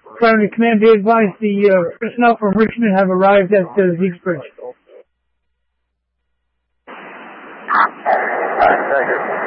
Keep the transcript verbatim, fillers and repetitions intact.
Primary Command, be advised the uh, personnel from Richmond have arrived at the Zeke's Bridge. Alright, thank you.